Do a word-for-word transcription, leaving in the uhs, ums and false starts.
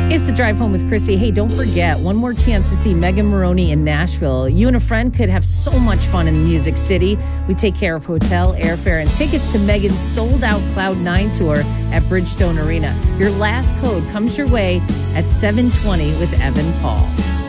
It's the Drive Home with Chrissy. Hey, don't forget, one more chance to see Megan Moroney in Nashville. You and a friend could have so much fun in Music City. We take care of hotel, airfare, and tickets to Megan's sold-out Cloud nine tour at Bridgestone Arena. Your last code comes your way at seven twenty with Evan Paul.